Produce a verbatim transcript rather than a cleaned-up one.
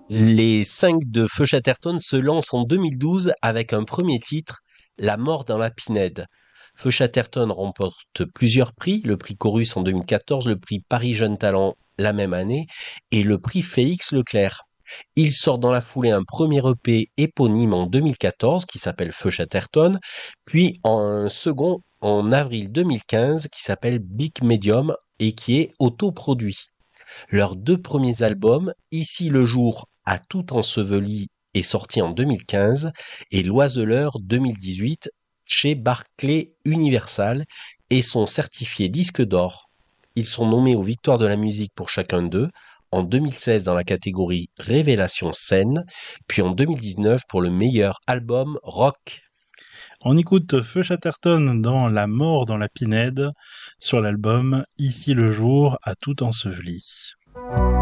Les cinq de Feu Chatterton se lancent en deux mille douze avec un premier titre, La mort dans la Pinède. Feu Chatterton remporte plusieurs prix, le prix Chorus en deux mille quatorze, le prix Paris Jeunes Talents la même année et le prix Félix Leclerc. Il sort dans la foulée un premier E P éponyme en deux mille quatorze qui s'appelle Feu Chatterton, puis un second en avril deux mille quinze qui s'appelle Big Medium et qui est autoproduit. Leurs deux premiers albums, Ici le jour à tout enseveli, est sorti en deux mille quinze et L'Oiseleur deux mille dix-huit chez Barclay Universal et sont certifiés disque d'or. Ils sont nommés aux Victoires de la musique pour chacun d'eux, en deux mille seize dans la catégorie Révélation scène, puis en deux mille dix-neuf pour le meilleur album rock. On écoute Feu Chatterton dans La mort dans la Pinède sur l'album Ici le jour à tout enseveli.